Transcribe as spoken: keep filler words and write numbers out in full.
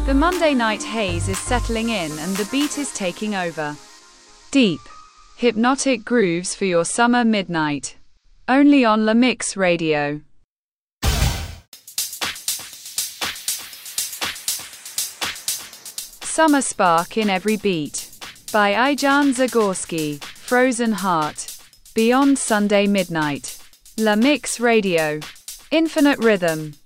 The Monday night haze is settling in and the beat is taking over. Deep, hypnotic grooves for your summer midnight. Only on La Mix Radio. Summer Spark in Every Beat. By Ijan Zagorski. Frozen Heart. Beyond Sunday Midnight. La Mix Radio. Infinite Rhythm.